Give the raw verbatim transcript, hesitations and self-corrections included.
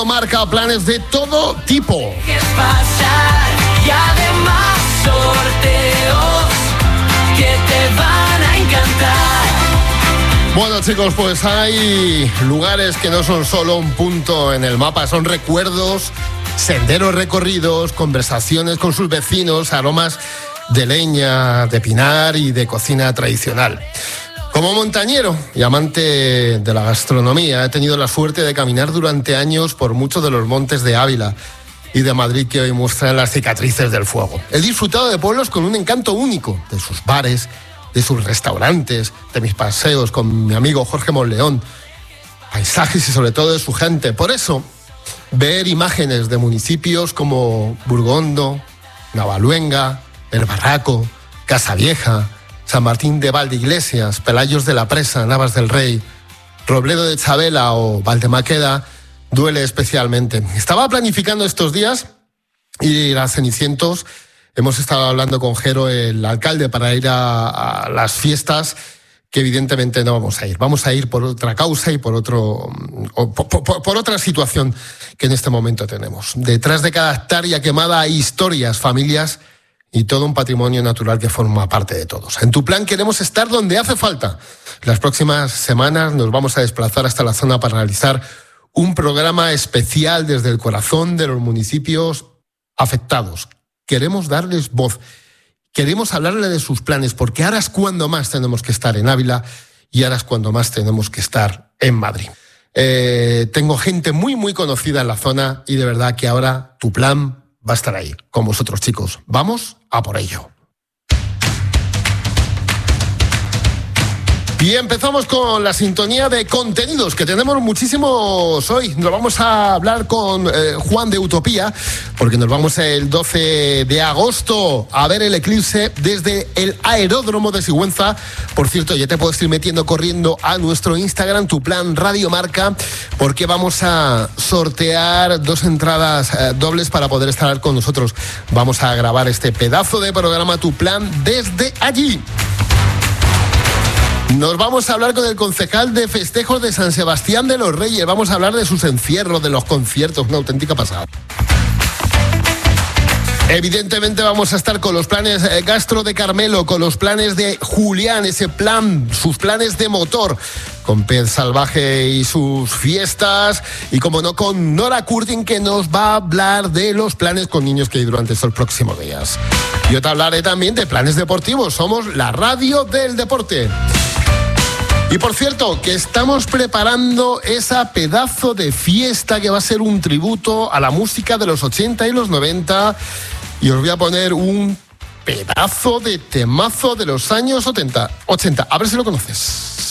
Marca planes de todo tipo. Y además sorteos que te van a encantar. Bueno, chicos, pues hay lugares que no son solo un punto en el mapa, son recuerdos, senderos recorridos, conversaciones con sus vecinos, aromas de leña, de pinar y de cocina tradicional. Como montañero y amante de la gastronomía, he tenido la suerte de caminar durante años por muchos de los montes de Ávila y de Madrid que hoy muestran las cicatrices del fuego. He disfrutado de pueblos con un encanto único, de sus bares, de sus restaurantes, de mis paseos con mi amigo Jorge Monleón, paisajes y sobre todo de su gente. Por eso, ver imágenes de municipios como Burgondo, Navaluenga, El Barraco, Casavieja, San Martín de Valdeiglesias, Pelayos de la Presa, Navas del Rey, Robledo de Chabela o Valdemaqueda duele especialmente. Estaba planificando estos días ir a Cenicientos. Hemos estado hablando con Jero, el alcalde, para ir a, a las fiestas, que evidentemente no vamos a ir. Vamos a ir por otra causa y por otro, o, por, por, por otra situación que en este momento tenemos. Detrás de cada hectárea quemada hay historias, familias y todo un patrimonio natural que forma parte de todos. En Tu Plan queremos estar donde hace falta. Las próximas semanas nos vamos a desplazar hasta la zona para realizar un programa especial desde el corazón de los municipios afectados. Queremos darles voz, queremos hablarle de sus planes, porque ahora es cuando más tenemos que estar en Ávila y ahora es cuando más tenemos que estar en Madrid. Eh, tengo gente muy, muy conocida en la zona y de verdad que ahora Tu Plan va a estar ahí, con vosotros, chicos. Vamos a por ello. Y empezamos con la sintonía de contenidos, que tenemos muchísimos hoy. Nos vamos a hablar con eh, Juan de Utopía, porque nos vamos el doce de agosto a ver el eclipse desde el aeródromo de Sigüenza. Por cierto, ya te puedes ir metiendo corriendo a nuestro Instagram, Tu Plan Radio Marca, porque vamos a sortear dos entradas eh, dobles para poder estar con nosotros. Vamos a grabar este pedazo de programa Tu Plan desde allí. Nos vamos a hablar con el concejal de festejos de San Sebastián de los Reyes. Vamos a hablar de sus encierros, de los conciertos, una auténtica pasada. Evidentemente vamos a estar con los planes Gastro de Carmelo, con los planes de Julián, ese plan, sus planes de motor, con Pez Salvaje y sus fiestas, y como no, con Nora Curtin, que nos va a hablar de los planes con niños que hay durante estos próximos días. Yo te hablaré también de planes deportivos, somos la radio del deporte. Y por cierto, que estamos preparando esa pedazo de fiesta que va a ser un tributo a la música de los ochenta y los noventa, y os voy a poner un pedazo de temazo de los años ochenta. A ver si lo conoces.